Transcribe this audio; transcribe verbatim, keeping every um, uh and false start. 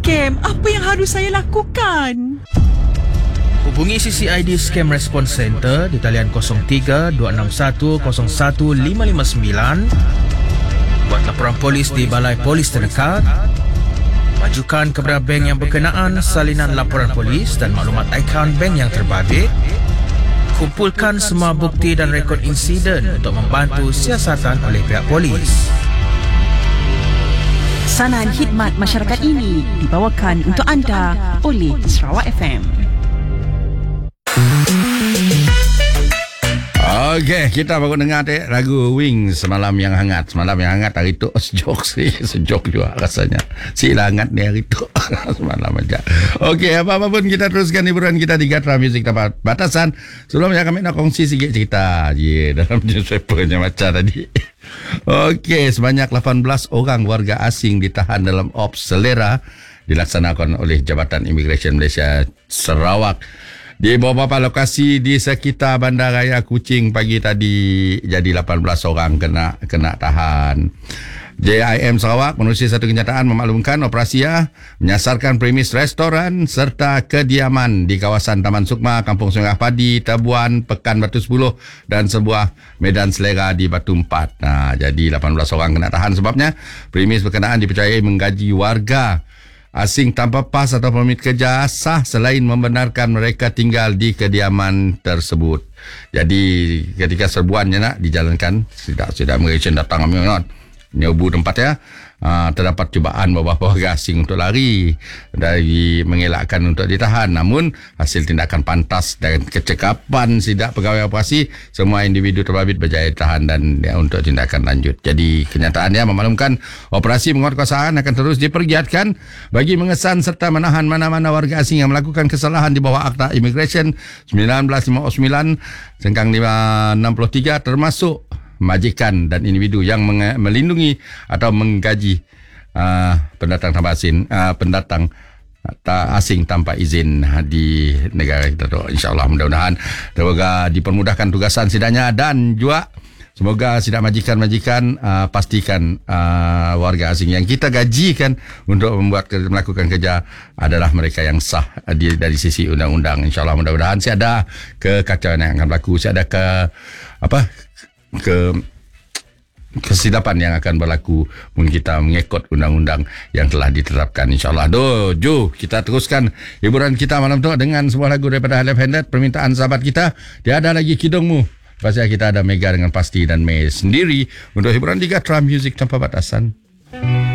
scam. Apa yang harus saya lakukan? Hubungi C C I D Scam Response Center di talian kosong tiga dua enam satu kosong satu lima lima sembilan. Buat laporan polis di Balai Polis terdekat. Majukan kepada bank yang berkenaan salinan laporan polis dan maklumat akaun bank yang terbabit. Kumpulkan semua bukti dan rekod insiden untuk membantu siasatan oleh pihak polis. Sanaan khidmat masyarakat ini dibawakan untuk anda oleh Sarawak F M. Okey, kita baru dengar dek, lagu Wings, Semalam Yang Hangat. Semalam Yang Hangat hari tu sejuk sih, sejuk juga rasanya. Sila hangat ni hari tu. Semalam aja. Okey, apa-apa pun kita teruskan hiburan kita di Gatra Music Tanpa Batasan. Sebelumnya kami nak kongsi sikit cerita je dalam newspapernya macam tadi. Okey, sebanyak lapan belas orang warga asing ditahan dalam ops selera dilaksanakan oleh Jabatan Imigresen Malaysia Sarawak di beberapa lokasi di sekitar Bandaraya Kuching pagi tadi. Jadi lapan belas orang kena kena tahan. J I M Sarawak menerusi satu kenyataan memaklumkan operasi menyasarkan premis restoran serta kediaman di kawasan Taman Sukma, Kampung Sungai Padi, Tabuan, Pekan Batu Sepuluh dan sebuah medan selera di Batu Empat. Nah, jadi lapan belas orang kena tahan sebabnya premis berkenaan dipercayai menggaji warga asing tanpa pas atau permit kerja sah selain membenarkan mereka tinggal di kediaman tersebut. Jadi ketika serbuannya nak dijalankan, tidak tidak Malaysian datang ambil nyobu tempat ya, uh, terdapat cubaan beberapa warga asing untuk lari dari mengelakkan untuk ditahan. Namun hasil tindakan pantas dan kecekapan sidak pegawai operasi, semua individu terbabit berjaya ditahan dan ya, untuk tindakan lanjut. Jadi kenyataannya memaklumkan operasi penguatkuasaan akan terus dipergiatkan bagi mengesan serta menahan mana-mana warga asing yang melakukan kesalahan di bawah Akta Immigration sembilan belas lima puluh sembilan Sengkang lima enam tiga, termasuk majikan dan individu yang menge- melindungi atau menggaji uh, pendatang tanpa asing, uh, pendatang ta- asing tanpa izin di negara kita tu. InsyaAllah mudah-mudahan semoga dipermudahkan tugasan sidaknya dan juga semoga sidak majikan-majikan uh, pastikan uh, warga asing yang kita gajikan untuk membuat melakukan kerja adalah mereka yang sah uh, di, dari sisi undang-undang. InsyaAllah mudah-mudahan siada kekacauan yang akan berlaku, siada ke apa ke kesilapan yang akan berlaku pun kita mengikut undang-undang yang telah ditetapkan. InsyaAllah. Do, Jo, kita teruskan hiburan kita malam tu dengan sebuah lagu daripada Left Handed, permintaan sahabat kita. Tiada lagi kidungmu. Pasal kita ada Mega dengan Pasti dan Mei sendiri untuk hiburan di Gatra Music Tanpa Batasan.